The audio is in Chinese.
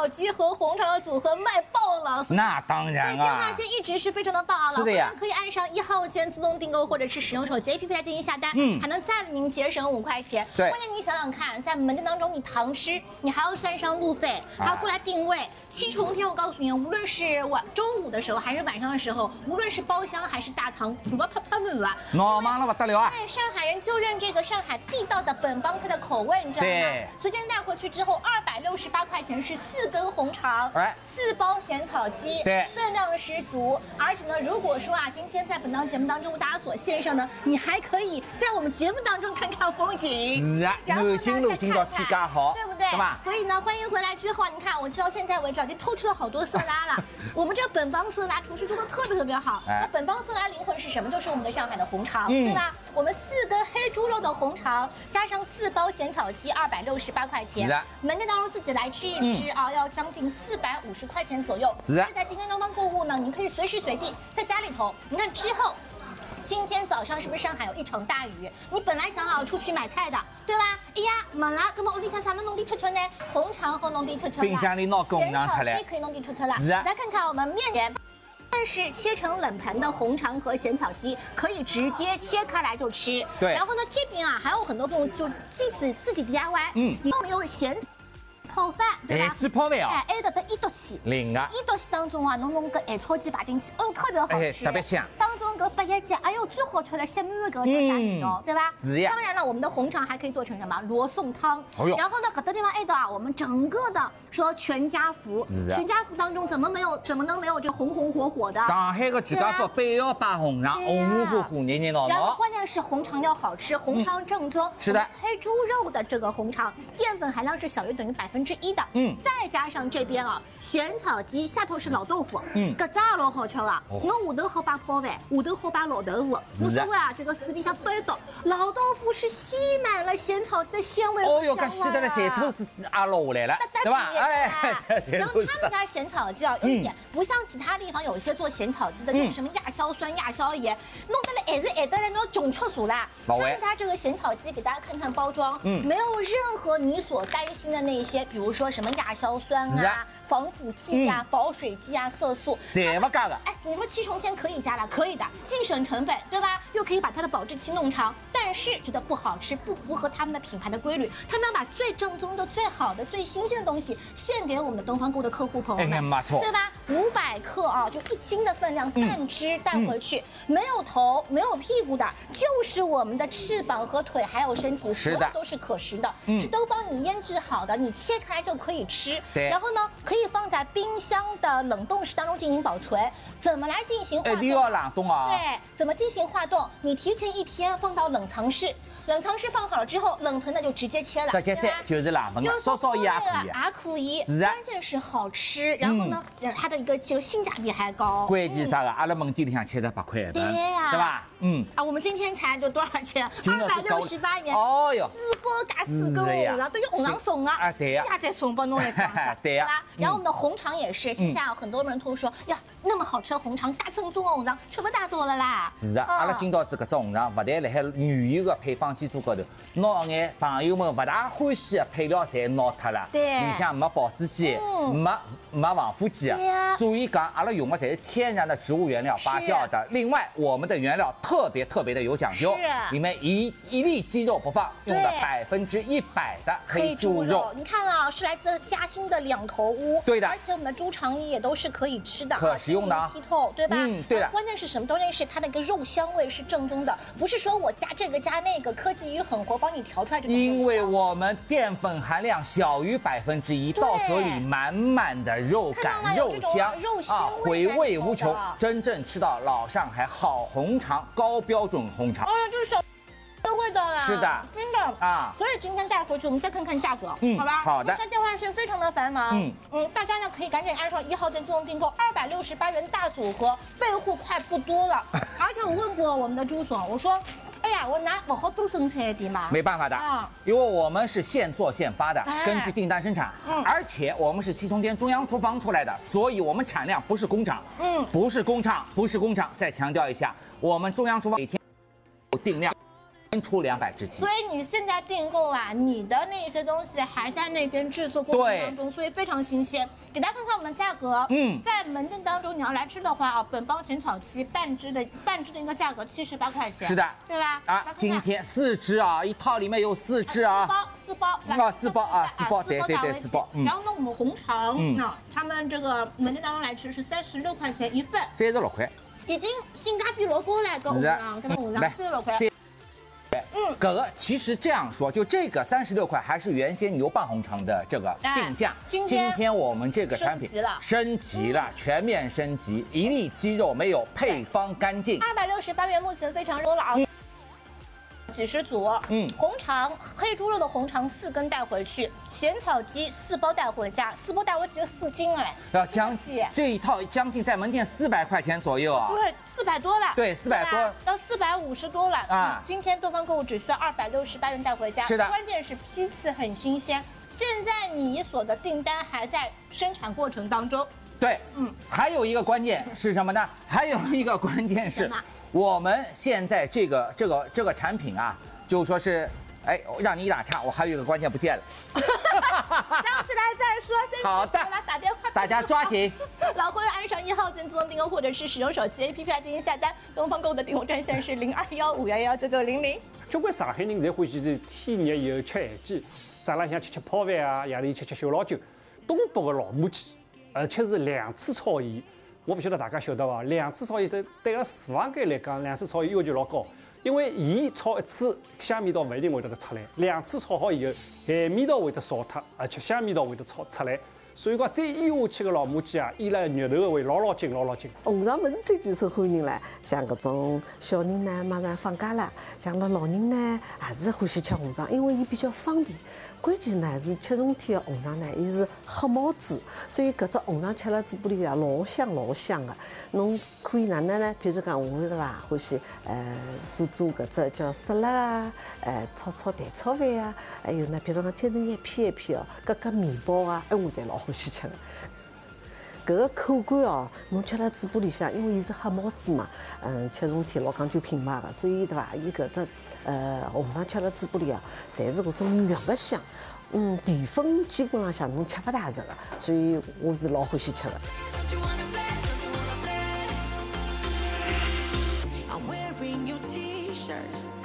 鸡和红肠的组合卖爆了。 那当然啊， 电话线一直是非常的棒啊， 是的呀， 可以按上1号键自动订购，或者是使用手机 APP 来进行下单，还能再为您节省5块钱。 对， 关键你想想看，在门店当中你堂吃，你还要算上路费，还要过来定位。7重天，我告诉你，无论是中午的时候还是晚上的时候，无论是包厢还是大堂，什么啪满啊， 闹忙了不得了啊！ 对，上海人就认这个上海地道的本帮菜的口味，你知道吗？所以今天带回去之后，268块钱是4根红肠，4包咸草鸡， 对， 分量十足。而且呢，如果说今天在本档节目当中为大家所献上呢，你还可以在我们节目当中看看风景， 是啊，南京路今朝天家好， 对不对？ 对吧？ 所以呢，欢迎回来之后，你看我到现在为止已经偷吃了好多色拉了。我们这本帮色拉厨师做的特别好。那本帮色拉灵魂是什么？就是我们的上海的红肠，对吧？我们4根黑猪肉的红肠，加上4包咸草鸡，268块钱。门店当中自己来吃一吃啊，要将近450块钱左右。是在今天东方购物呢，你可以随时随地在家里头，你看之后。今天早上是不是上海有一场大雨？你本来想好出去买菜的，对吧？哎呀，没了，那么屋里向啥么弄点吃吃呢？红肠和弄点吃吃， 冰箱里拿红肠出来， 咸草鸡可以弄点吃吃了。来看看我们面人。但是切成冷盘的红肠和咸草鸡可以直接切开来就吃。 对。 然后呢，这边还有很多朋友就自己 DIY。你有没有咸？泡饭对吧？ 只泡饭啊！ 还得一道起， 灵啊！ 一道起当中侬弄个海草鸡摆进去，特别好吃， 特别香。 当中搿八叶鸡，哎呦，最好吃的鲜米味搿叫啥味道，对吧？ 是呀。 当然了，我们的红肠还可以做成什么罗宋汤。然后呢，搿个地方爱到我们整个的说全家福，全家福当中怎么能没有这红火的？ 上海的全家福背要摆红肠，红火热闹。 然后关键是红肠要好吃，红肠正宗。 是的， 黑猪肉的这个红肠，淀粉含量是小于等于1%的。再加上这边咸草鸡下头是老豆腐，搿只老好吃啊！侬下头好摆泡饭，下头好摆老豆腐，无所谓啊，这个私底下倒一倒，老豆腐是吸满了咸草鸡的鲜味。 哦哟，搿吸得了咸头是落下来了，对吧？ 然后他们家咸草鸡有一点不像其他地方有一些做咸草鸡的，用什么亚硝酸、亚硝盐，弄得来还是得来那种穷吃素啦。他们家这个咸草鸡给大家看看包装，没有任何你所担心的那些，比如说什么亚硝酸啊、防腐剂啊、保水剂啊、色素， 全不加的。 哎，你说7重天可以加了，可以的，既省成本，对吧？又可以把它的保质期弄长，但是觉得不好吃，不符合他们的品牌的规律。他们要把最正宗的、最好的、最新鲜的东西献给我们的东方购的客户朋友们， 没错， 对吧？500克啊，就1斤的分量，蛋汁带回去，没有头、没有屁股的，就是我们的翅膀和腿，还有身体，所有都是可食的，是都帮你腌制好的，你切开就可以吃。然后呢，可以放在冰箱的冷冻室当中进行保存。怎么来进行化冻？ 一定要冷冻啊！ 对，怎么进行化冻？你提前1天放到冷藏室。冷藏室放好了之后，冷盆的就直接切了， 直接切就是冷盆的，稍也可以。 是啊， 关键是好吃，然后呢，它的一个性价比还高。 关键啥个？阿拉门店里向78块的， 对呀， 对吧？ 我们今天才就多少钱？268元。 哦哟 ，4包加4根红肠，都是红肠送啊！ 对呀， 下再送帮侬来装着， 对呀。 然后我们的红肠也是，现在很多人都说呀，那么好吃的红肠，大正宗的红肠，吃不大多了啦。 是啊，阿拉今朝这个红肠，不但辣海原有的配方基础高头，拿眼朋友们不大欢喜的配料侪拿脱了。 对， 里向没保湿剂，没防腐剂，所以讲阿拉用的侪是天然的植物原料发酵的。另外，我们的原料特别的有讲究，里面一粒鸡肉不放，用的100%的黑猪肉。 你看啊，是来自嘉兴的2头乌， 对的， 而且我们的猪肠也都是可以吃的， 可食用的， 剔透，对吧？ 对的。 关键是什么？关键是它的一个肉香味是正宗的，不是说我加这个加那个，科技与狠活帮你调出来这个。 因为我们淀粉含量小于1%，到嘴里满满的肉感、肉香啊，回味无穷，真正吃到老上海好红肠、高标准红肠。 这是的味道啦， 是的， 真的啊。所以今天带回去，我们再看看价格，好吧？ 好的。 现在电话线非常的繁忙，大家呢可以赶紧按上1号键自动订购，268元大组合，备货快不多了。而且我问过我们的朱总，我说，哎呀，我拿不好多生产的嘛， 没办法的，因为我们是现做现发的，根据订单生产，而且我们是7重天中央厨房出来的，所以我们产量不是工厂，不是工厂，再强调一下，我们中央厨房每天有定量。 出200只鸡。 所以你现在订购啊，你的那些东西还在那边制作过程当中，所以非常新鲜。给大家看看我们价格，在门店当中你要来吃的话啊，本帮咸草鸡半只的一个价格78块钱， 是的， 对吧？ 啊，今天4只啊，一套里面有4只啊， 四包， 四包，对，4包。 然后呢，我们红肠，他们这个门店当中来吃是36块钱一份 ，36块， 已经性价比老高了，搿红肠，搿红肠36块。 这个其实这样说，就这个36块还是原先牛蒡红肠的这个定价。今天我们这个产品升级了，全面升级，一粒鸡肉没有，配方干净。 268元，目前非常多了啊。几十组，红肠黑猪肉的红肠4根带回去，咸草鸡4包带回家，4包带回去就4斤哎， 要将近这一套将近在门店400块钱左右啊， 对，400多了， 对，400多， 要450多了啊。今天东方购物只需要268元带回家， 是的， 关键是批次很新鲜，现在你所的订单还在生产过程当中。 对，还有一个关键是什么呢？还有一个关键是。我们现在这个产品啊，就说是，哎，让你一打岔，我还有一个关键不见了。 想起来再说，先好的， 打电话， 大家抓紧。 老会员按上1号键自动订购，或者是使用手机 APP 来进行下单。东方购物的订购专线是0215119900。 交关上海人侪欢喜是天热以后吃咸鸡，早浪向吃泡饭啊，夜里吃小老酒。东北的老母鸡，而且是2次炒盐。我不晓得大家晓得伐？2次炒盐对个厨房间来讲，2次炒盐要求老高，因为盐炒1次香味道不一定会得出来，2次炒好以后，咸味道会得少脱，而且香味道会得出来。所以讲再腌下去个老母鸡啊，腌了肉头会老紧。 红肠不是最受欢迎了，像搿种小人呢，马上放假了，像老人呢，也是欢喜吃红肠，因为伊比较方便。关键呢是吃冬天的红肠呢，伊是黑毛猪，所以搿只红肠吃了嘴巴里啊老香的。侬可以哪能呢？譬如讲我对伐，欢喜做搿只叫沙拉啊，炒蛋炒饭啊，还有呢，譬如讲切成一片哦，搿面包啊，我侪老欢喜吃的。搿个口感哦，侬吃了嘴巴里向，因为伊是黑毛猪嘛，吃冬天老讲究品牌的，所以对伐？伊搿只红肠吃了嘴巴里啊，侪是搿种肉不香，淀粉基本浪向侬吃不大着的，所以我是老欢喜吃的。 I'm wearing your T-shirt.